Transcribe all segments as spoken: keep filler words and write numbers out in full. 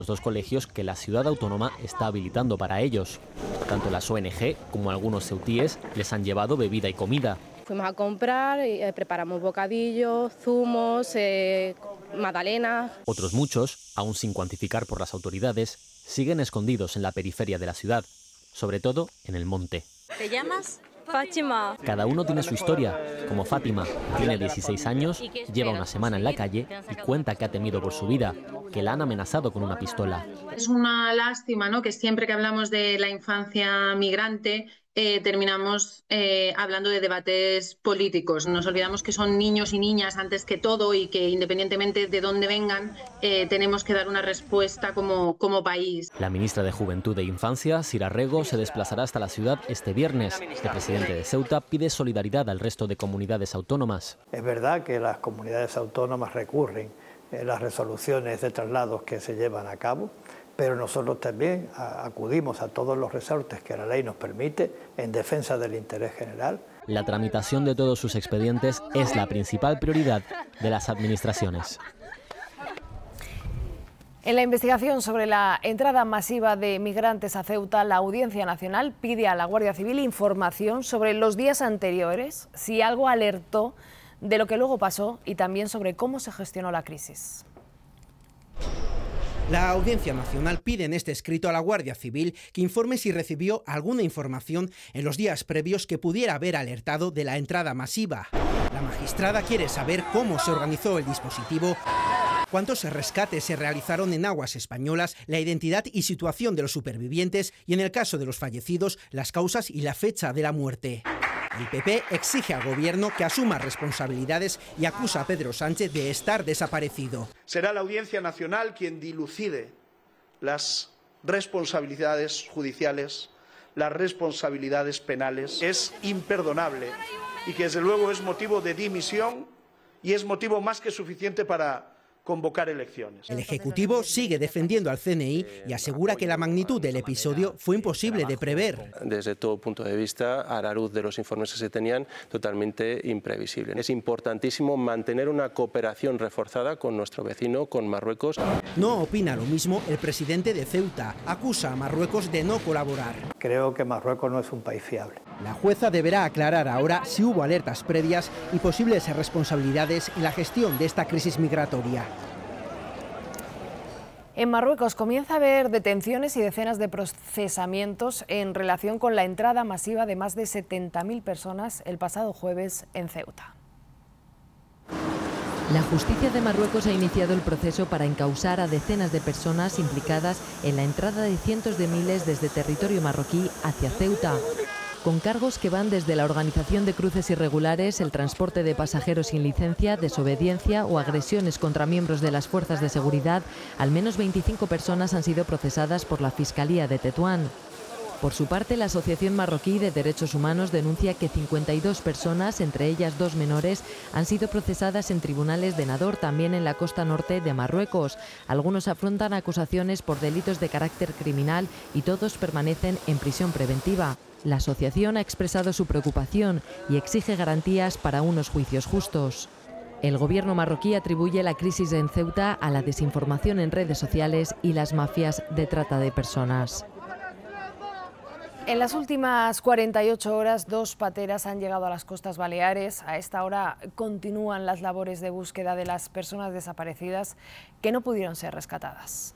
los dos colegios que la ciudad autónoma está habilitando para ellos. Tanto las O N G como algunos ceutíes les han llevado bebida y comida. Fuimos a comprar, eh, preparamos bocadillos, zumos, eh, magdalenas. Otros muchos, aún sin cuantificar por las autoridades, siguen escondidos en la periferia de la ciudad, sobre todo en el monte. ¿Te llamas? Fátima. Cada uno tiene su historia, como Fátima, tiene dieciséis años, lleva una semana en la calle y cuenta que ha temido por su vida, que la han amenazado con una pistola. Es una lástima, ¿no?, que siempre que hablamos de la infancia migrante eh, terminamos eh, hablando de debates políticos. Nos olvidamos que son niños y niñas antes que todo y que independientemente de dónde vengan eh, tenemos que dar una respuesta como, como país. La ministra de Juventud e Infancia, Sira Rego, se desplazará hasta la ciudad este viernes. El presidente de Ceuta pide solidaridad al resto de comunidades autónomas. Es verdad que las comunidades autónomas recurren a las resoluciones de traslados que se llevan a cabo, pero nosotros también acudimos a todos los resortes que la ley nos permite en defensa del interés general. La tramitación de todos sus expedientes es la principal prioridad de las administraciones. En la investigación sobre la entrada masiva de migrantes a Ceuta, la Audiencia Nacional pide a la Guardia Civil información sobre los días anteriores, si algo alertó de lo que luego pasó y también sobre cómo se gestionó la crisis. La Audiencia Nacional pide en este escrito a la Guardia Civil que informe si recibió alguna información en los días previos que pudiera haber alertado de la entrada masiva. La magistrada quiere saber cómo se organizó el dispositivo, cuántos rescates se realizaron en aguas españolas, la identidad y situación de los supervivientes y, en el caso de los fallecidos, las causas y la fecha de la muerte. El P P exige al Gobierno que asuma responsabilidades y acusa a Pedro Sánchez de estar desaparecido. Será la Audiencia Nacional quien dilucide las responsabilidades judiciales, las responsabilidades penales. Es imperdonable y que desde luego es motivo de dimisión y es motivo más que suficiente para convocar elecciones. El Ejecutivo sigue defendiendo al C N I y asegura que la magnitud del episodio fue imposible de prever. Desde todo punto de vista, a la luz de los informes que se tenían, totalmente imprevisible. Es importantísimo mantener una cooperación reforzada con nuestro vecino, con Marruecos. No opina lo mismo el presidente de Ceuta. Acusa a Marruecos de no colaborar. Creo que Marruecos no es un país fiable. La jueza deberá aclarar ahora si hubo alertas previas y posibles responsabilidades en la gestión de esta crisis migratoria. En Marruecos comienza a haber detenciones y decenas de procesamientos en relación con la entrada masiva de más de setenta mil personas el pasado jueves en Ceuta. La justicia de Marruecos ha iniciado el proceso para encausar a decenas de personas implicadas en la entrada de cientos de miles desde territorio marroquí hacia Ceuta, con cargos que van desde la organización de cruces irregulares, el transporte de pasajeros sin licencia, desobediencia o agresiones contra miembros de las fuerzas de seguridad. Al menos veinticinco personas han sido procesadas por la Fiscalía de Tetuán. Por su parte, la Asociación Marroquí de Derechos Humanos denuncia que cincuenta y dos personas, entre ellas dos menores, han sido procesadas en tribunales de Nador, también en la costa norte de Marruecos. Algunos afrontan acusaciones por delitos de carácter criminal y todos permanecen en prisión preventiva. La asociación ha expresado su preocupación y exige garantías para unos juicios justos. El gobierno marroquí atribuye la crisis en Ceuta a la desinformación en redes sociales y las mafias de trata de personas. En las últimas cuarenta y ocho horas, dos pateras han llegado a las costas baleares. A esta hora continúan las labores de búsqueda de las personas desaparecidas que no pudieron ser rescatadas.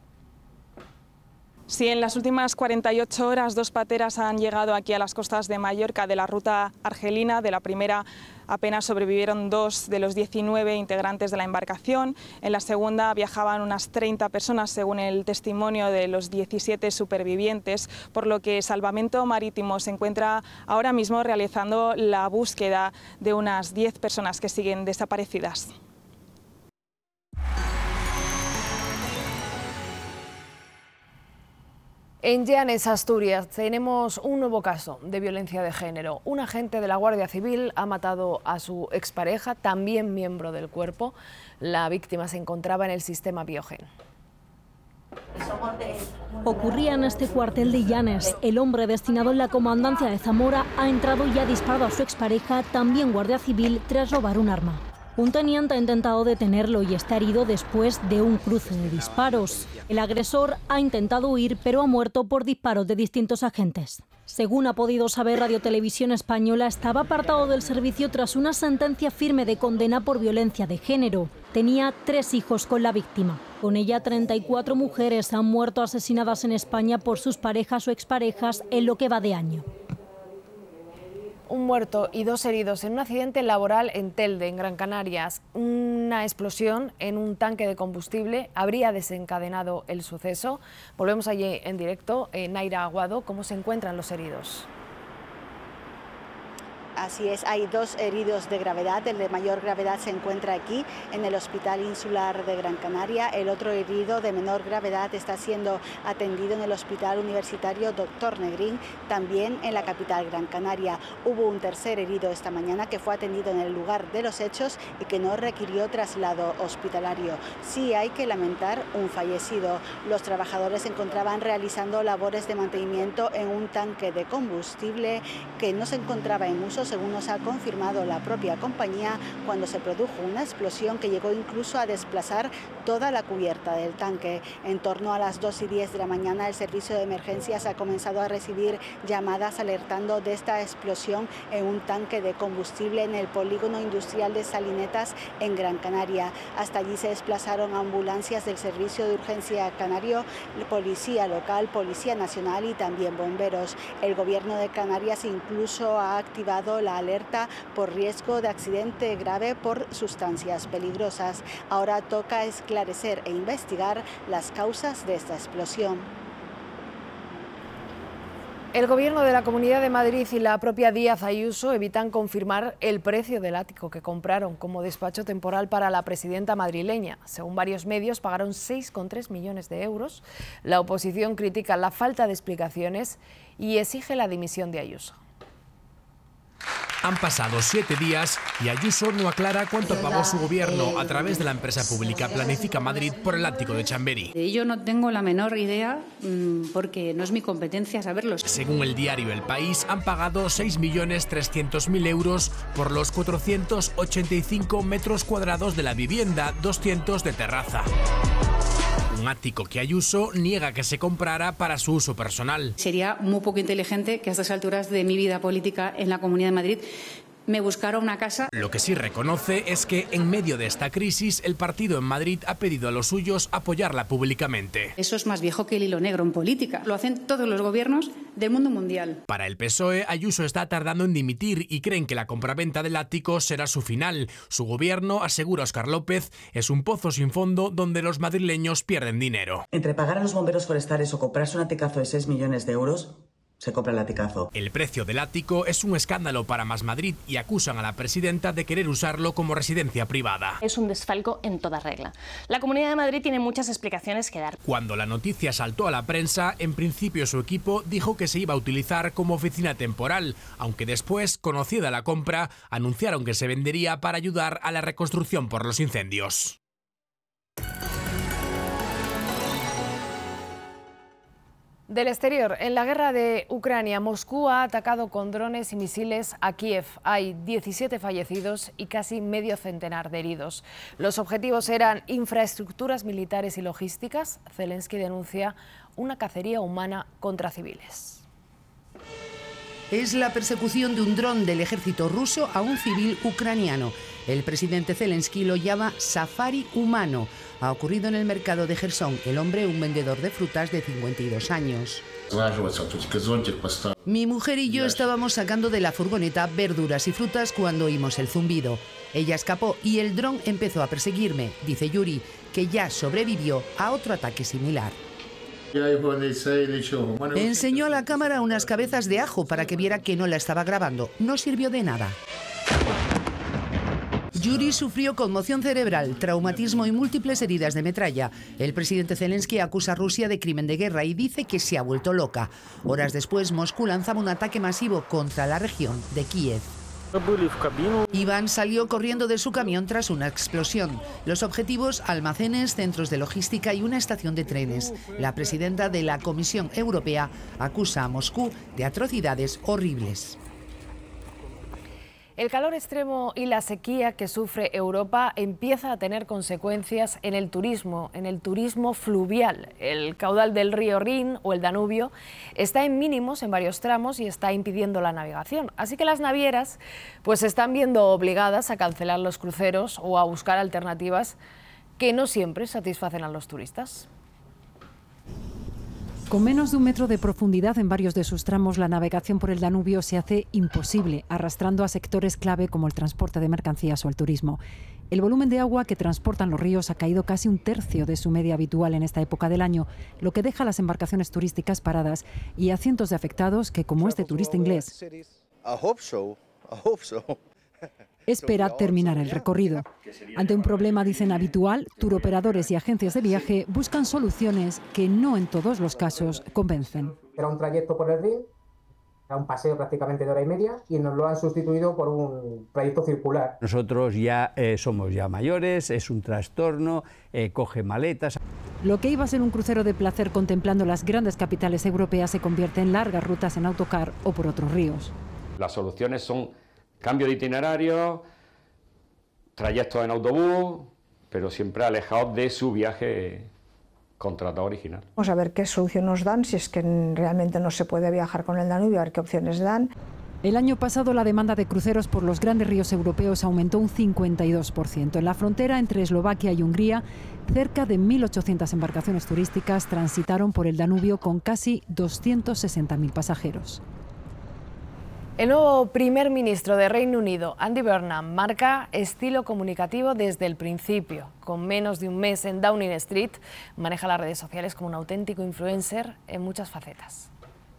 Sí, en las últimas cuarenta y ocho horas dos pateras han llegado aquí a las costas de Mallorca de la ruta argelina. De la primera apenas sobrevivieron dos de los diecinueve integrantes de la embarcación. En la segunda viajaban unas treinta personas, según el testimonio de los diecisiete supervivientes, por lo que Salvamento Marítimo se encuentra ahora mismo realizando la búsqueda de unas diez personas que siguen desaparecidas. En Llanes, Asturias, tenemos un nuevo caso de violencia de género. Un agente de la Guardia Civil ha matado a su expareja, también miembro del cuerpo. La víctima se encontraba en el sistema Biogen. Ocurría en este cuartel de Llanes. El hombre destinado en la comandancia de Zamora ha entrado y ha disparado a su expareja, también guardia civil, tras robar un arma. Un teniente ha intentado detenerlo y está herido después de un cruce de disparos. El agresor ha intentado huir, pero ha muerto por disparos de distintos agentes. Según ha podido saber Radio Televisión Española, estaba apartado del servicio tras una sentencia firme de condena por violencia de género. Tenía tres hijos con la víctima. Con ella, treinta y cuatro mujeres han muerto asesinadas en España por sus parejas o exparejas en lo que va de año. Un muerto y dos heridos en un accidente laboral en Telde, en Gran Canarias. Una explosión en un tanque de combustible habría desencadenado el suceso. Volvemos allí en directo. Eh, Naira Aguado, ¿cómo se encuentran los heridos? Así es, hay dos heridos de gravedad. El de mayor gravedad se encuentra aquí, en el Hospital Insular de Gran Canaria. El otro herido de menor gravedad está siendo atendido en el Hospital Universitario Doctor Negrín, también en la capital Gran Canaria. Hubo un tercer herido esta mañana que fue atendido en el lugar de los hechos y que no requirió traslado hospitalario. Sí hay que lamentar un fallecido. Los trabajadores se encontraban realizando labores de mantenimiento en un tanque de combustible que no se encontraba en uso, según nos ha confirmado la propia compañía, cuando se produjo una explosión que llegó incluso a desplazar toda la cubierta del tanque. En torno a las dos y diez de la mañana, el servicio de emergencias ha comenzado a recibir llamadas alertando de esta explosión en un tanque de combustible en el polígono industrial de Salinetas, en Gran Canaria. Hasta allí se desplazaron ambulancias del Servicio de Urgencia Canario, Policía Local, Policía Nacional y también bomberos. El Gobierno de Canarias incluso ha activado la alerta por riesgo de accidente grave por sustancias peligrosas. Ahora toca esclarecer e investigar las causas de esta explosión. El Gobierno de la Comunidad de Madrid y la propia Díaz Ayuso evitan confirmar el precio del ático que compraron como despacho temporal para la presidenta madrileña. Según varios medios, pagaron seis coma tres millones de euros. La oposición critica la falta de explicaciones y exige la dimisión de Ayuso. Han pasado siete días y Ayuso no aclara cuánto pagó su gobierno a través de la empresa pública Planifica Madrid por el ático de Chamberí. De ello no tengo la menor idea porque no es mi competencia saberlo. Según el diario El País, han pagado seis millones trescientos mil euros por los cuatrocientos ochenta y cinco metros cuadrados de la vivienda, doscientos de terraza. Un ático que Ayuso niega que se comprara para su uso personal. Sería muy poco inteligente que a estas alturas de mi vida política en la Comunidad de Madrid me buscara una casa. Lo que sí reconoce es que en medio de esta crisis el partido en Madrid ha pedido a los suyos apoyarla públicamente. Eso es más viejo que el hilo negro en política. Lo hacen todos los gobiernos del mundo mundial. Para el P S O E, Ayuso está tardando en dimitir y creen que la compraventa del ático será su final. Su gobierno, asegura Óscar López, es un pozo sin fondo donde los madrileños pierden dinero. Entre pagar a los bomberos forestales o comprarse un aticazo de seis millones de euros... se compra el aticazo. El precio del ático es un escándalo para Más Madrid y acusan a la presidenta de querer usarlo como residencia privada. Es un desfalco en toda regla. La Comunidad de Madrid tiene muchas explicaciones que dar. Cuando la noticia saltó a la prensa, en principio su equipo dijo que se iba a utilizar como oficina temporal, aunque después, conocida la compra, anunciaron que se vendería para ayudar a la reconstrucción por los incendios. Del exterior, en la guerra de Ucrania, Moscú ha atacado con drones y misiles a Kiev. Hay diecisiete fallecidos y casi medio centenar de heridos. Los objetivos eran infraestructuras militares y logísticas. Zelensky denuncia una cacería humana contra civiles. Es la persecución de un dron del ejército ruso a un civil ucraniano. El presidente Zelensky lo llama safari humano. Ha ocurrido en el mercado de Jersón. El hombre, un vendedor de frutas de cincuenta y dos años. Mi mujer y yo estábamos sacando de la furgoneta verduras y frutas cuando oímos el zumbido. Ella escapó y el dron empezó a perseguirme, dice Yuri, que ya sobrevivió a otro ataque similar. Enseñó a la cámara unas cabezas de ajo para que viera que no la estaba grabando. No sirvió de nada. Yuri sufrió conmoción cerebral, traumatismo y múltiples heridas de metralla. El presidente Zelensky acusa a Rusia de crimen de guerra y dice que se ha vuelto loca. Horas después, Moscú lanzaba un ataque masivo contra la región de Kiev. Iván salió corriendo de su camión tras una explosión. Los objetivos: almacenes, centros de logística y una estación de trenes. La presidenta de la Comisión Europea acusa a Moscú de atrocidades horribles. El calor extremo y la sequía que sufre Europa empieza a tener consecuencias en el turismo, en el turismo fluvial. El caudal del río Rin o el Danubio está en mínimos en varios tramos y está impidiendo la navegación. Así que las navieras pues se están viendo obligadas a cancelar los cruceros o a buscar alternativas que no siempre satisfacen a los turistas. Con menos de un metro de profundidad en varios de sus tramos, la navegación por el Danubio se hace imposible, arrastrando a sectores clave como el transporte de mercancías o el turismo. El volumen de agua que transportan los ríos ha caído casi un tercio de su media habitual en esta época del año, lo que deja a las embarcaciones turísticas paradas y a cientos de afectados que, como este turista inglés, espera terminar el recorrido. Ante un problema, dicen, habitual, turoperadores y agencias de viaje buscan soluciones que no en todos los casos convencen. Era un trayecto por el Rin, era un paseo prácticamente de hora y media y nos lo han sustituido por un trayecto circular. Nosotros ya eh, somos ya mayores, es un trastorno, eh, coge maletas. Lo que iba a ser un crucero de placer contemplando las grandes capitales europeas se convierte en largas rutas en autocar o por otros ríos. Las soluciones son cambio de itinerario, trayectos en autobús, pero siempre alejados de su viaje contratado original. Vamos a ver qué solución nos dan, si es que realmente no se puede viajar con el Danubio, a ver qué opciones dan. El año pasado la demanda de cruceros por los grandes ríos europeos aumentó un cincuenta y dos por ciento. En la frontera entre Eslovaquia y Hungría, cerca de mil ochocientas embarcaciones turísticas transitaron por el Danubio con casi doscientos sesenta mil pasajeros. El nuevo primer ministro de Reino Unido, Andy Burnham, marca estilo comunicativo desde el principio. Con menos de un mes en Downing Street, maneja las redes sociales como un auténtico influencer en muchas facetas.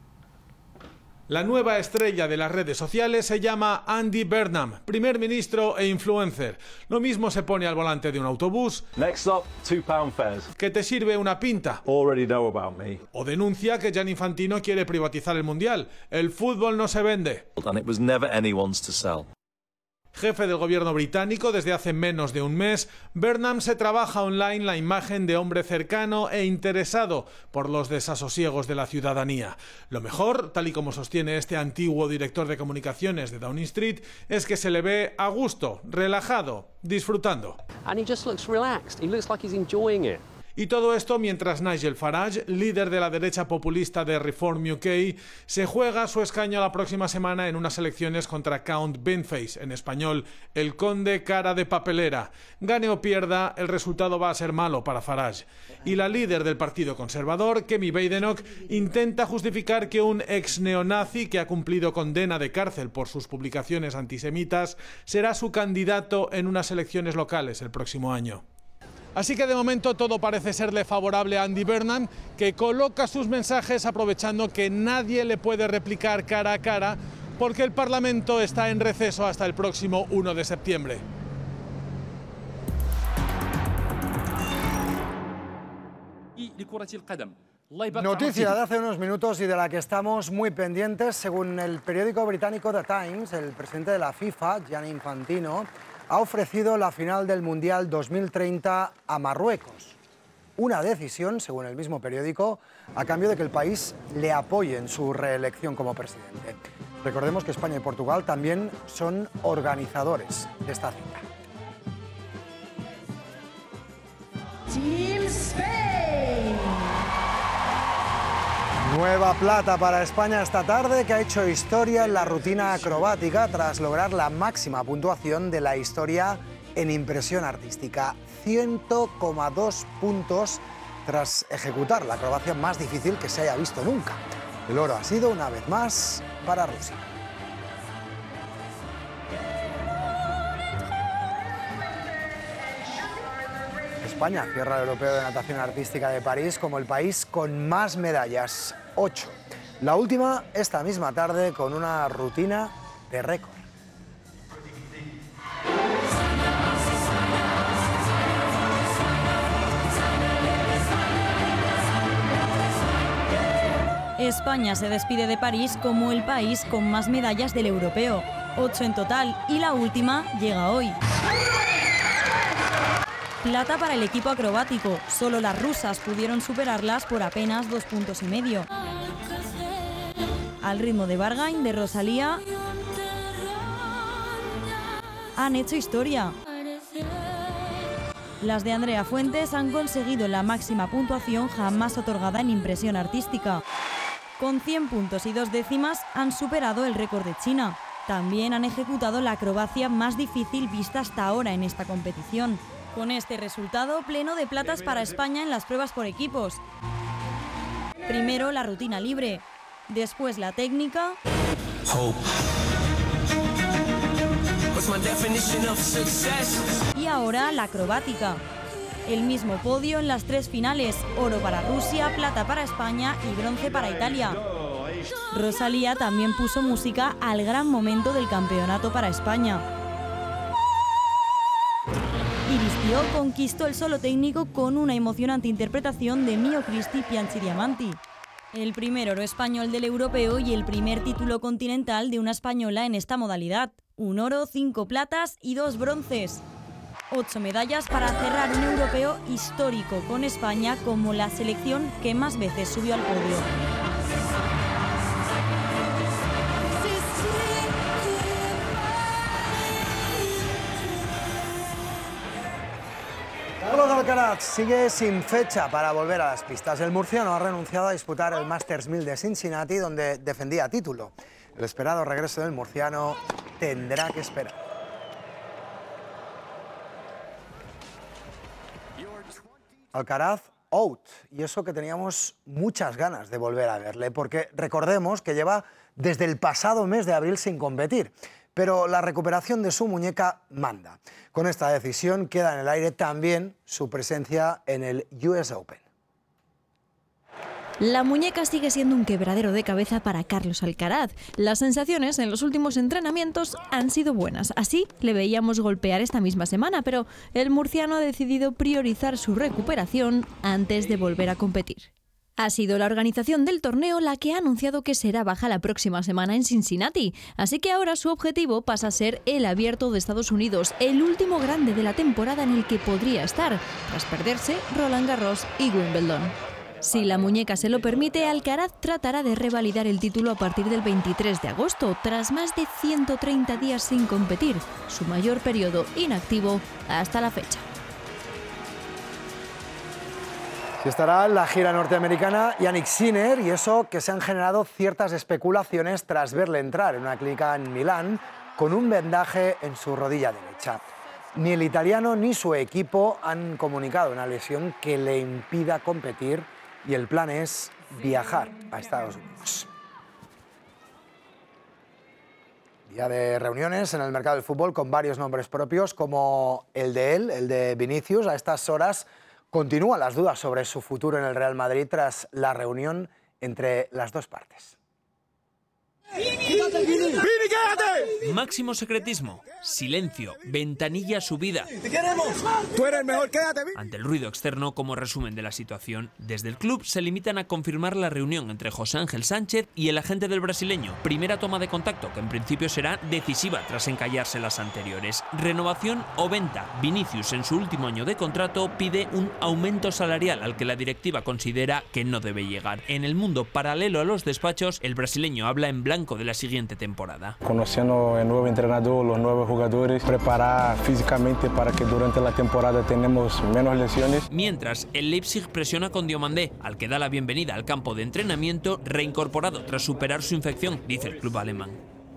La nueva estrella de las redes sociales se llama Andy Burnham, primer ministro e influencer. Lo mismo se pone al volante de un autobús. Next up, two pound fares. Que te sirve una pinta. Already know about me. O denuncia que Gianni Infantino quiere privatizar el Mundial. El fútbol no se vende. And it was never anyone's to sell. Jefe del gobierno británico desde hace menos de un mes, Burnham se trabaja online la imagen de hombre cercano e interesado por los desasosiegos de la ciudadanía. Lo mejor, tal y como sostiene este antiguo director de comunicaciones de Downing Street, es que se le ve a gusto, relajado, disfrutando. And he just looks relaxed. He looks like he's enjoying it. Y todo esto mientras Nigel Farage, líder de la derecha populista de Reform U K, se juega su escaño la próxima semana en unas elecciones contra Count Baneface, en español, el conde cara de papelera. Gane o pierda, el resultado va a ser malo para Farage. Y la líder del Partido Conservador, Kemi Badenoch, intenta justificar que un ex neonazi que ha cumplido condena de cárcel por sus publicaciones antisemitas será su candidato en unas elecciones locales el próximo año. Así que de momento todo parece serle favorable a Andy Burnham, que coloca sus mensajes aprovechando que nadie le puede replicar cara a cara, porque el Parlamento está en receso hasta el próximo uno de septiembre. Noticia de hace unos minutos y de la que estamos muy pendientes. Según el periódico británico The Times, el presidente de la FIFA, Gianni Infantino, ha ofrecido la final del Mundial dos mil treinta a Marruecos. Una decisión, según el mismo periódico, a cambio de que el país le apoye en su reelección como presidente. Recordemos que España y Portugal también son organizadores de esta cita. Team Spain. Nueva plata para España esta tarde, que ha hecho historia en la rutina acrobática tras lograr la máxima puntuación de la historia en impresión artística. cien coma dos puntos tras ejecutar la acrobacia más difícil que se haya visto nunca. El oro ha sido una vez más para Rusia. España cierra el Europeo de Natación Artística de París como el país con más medallas, ocho. La última esta misma tarde con una rutina de récord. España se despide de París como el país con más medallas del europeo, ocho en total, y la última llega hoy. Plata para el equipo acrobático, solo las rusas pudieron superarlas por apenas dos puntos y medio. Al ritmo de Bargain, de Rosalía han hecho historia. Las de Andrea Fuentes han conseguido la máxima puntuación jamás otorgada en impresión artística. Con cien puntos y dos décimas han superado el récord de China. También han ejecutado la acrobacia más difícil vista hasta ahora en esta competición. Con este resultado, pleno de platas para España en las pruebas por equipos. Primero la rutina libre, después la técnica y ahora la acrobática. El mismo podio en las tres finales, oro para Rusia, plata para España y bronce para Italia. Rosalía también puso música al gran momento del campeonato para España. Iris Pio conquistó el solo técnico con una emocionante interpretación de Mio Cristi Pianchi Diamanti. El primer oro español del europeo y el primer título continental de una española en esta modalidad. Un oro, cinco platas y dos bronces. Ocho medallas para cerrar un europeo histórico con España como la selección que más veces subió al podio. Carlos Alcaraz sigue sin fecha para volver a las pistas. El murciano ha renunciado a disputar el Masters mil de Cincinnati, donde defendía título. El esperado regreso del murciano tendrá que esperar. Alcaraz out, y eso que teníamos muchas ganas de volver a verle, porque recordemos que lleva desde el pasado mes de abril sin competir, pero la recuperación de su muñeca manda. Con esta decisión queda en el aire también su presencia en el U S Open. La muñeca sigue siendo un quebradero de cabeza para Carlos Alcaraz. Las sensaciones en los últimos entrenamientos han sido buenas. Así le veíamos golpear esta misma semana, pero el murciano ha decidido priorizar su recuperación antes de volver a competir. Ha sido la organización del torneo la que ha anunciado que será baja la próxima semana en Cincinnati, así que ahora su objetivo pasa a ser el Abierto de Estados Unidos, el último grande de la temporada en el que podría estar, tras perderse Roland Garros y Wimbledon. Si la muñeca se lo permite, Alcaraz tratará de revalidar el título a partir del veintitrés de agosto, tras más de ciento treinta días sin competir, su mayor periodo inactivo hasta la fecha. Si estará en la gira norteamericana Jannik Sinner, y eso que se han generado ciertas especulaciones tras verle entrar en una clínica en Milán con un vendaje en su rodilla derecha. Ni el italiano ni su equipo han comunicado una lesión que le impida competir, y el plan es viajar a Estados Unidos. Día de reuniones en el mercado del fútbol con varios nombres propios, como el de él, el de Vinicius. A estas horas continúan las dudas sobre su futuro en el Real Madrid tras la reunión entre las dos partes. Máximo secretismo, silencio, ventanilla subida. ¡Te queremos! ¡Tú eres el mejor, quédate! Ante el ruido externo, como resumen de la situación, desde el club se limitan a confirmar la reunión entre José Ángel Sánchez y el agente del brasileño. Primera toma de contacto que en principio será decisiva tras encallarse las anteriores. Renovación o venta. Vinicius, en su último año de contrato, pide un aumento salarial al que la directiva considera que no debe llegar. En el mundo paralelo a los despachos, el brasileño habla en blanco de la siguiente temporada. Conociendo el nuevo entrenador, los nuevos jugadores, preparar físicamente para que durante la temporada tenemos menos lesiones. Mientras, el Leipzig presiona con Diomandé, al que da la bienvenida al campo de entrenamiento, reincorporado tras superar su infección, dice el club alemán.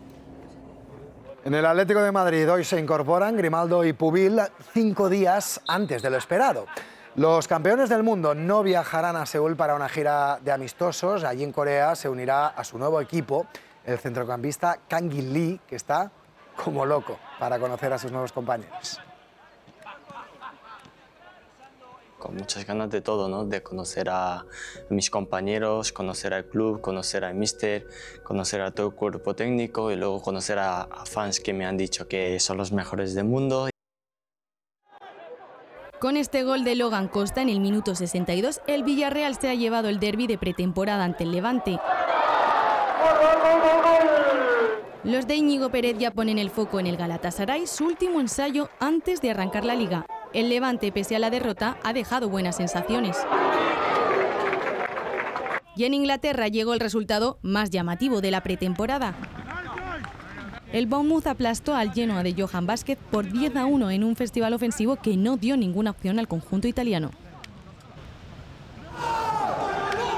En el Atlético de Madrid hoy se incorporan Grimaldo y Pubil cinco días antes de lo esperado. Los campeones del mundo no viajarán a Seúl para una gira de amistosos. Allí en Corea se unirá a su nuevo equipo el centrocampista Kang In Lee, que está como loco para conocer a sus nuevos compañeros. Con muchas ganas de todo, ¿no? De conocer a mis compañeros, conocer al club, conocer al míster, conocer a todo el cuerpo técnico y luego conocer a, a fans que me han dicho que son los mejores del mundo. Con este gol de Logan Costa en el minuto sesenta y dos, el Villarreal se ha llevado el derbi de pretemporada ante el Levante. Los de Íñigo Pérez ya ponen el foco en el Galatasaray, su último ensayo antes de arrancar la Liga. El Levante, pese a la derrota, ha dejado buenas sensaciones. Y en Inglaterra llegó el resultado más llamativo de la pretemporada. El Bournemouth aplastó al Genoa de Johan Vázquez por diez a uno en un festival ofensivo que no dio ninguna opción al conjunto italiano.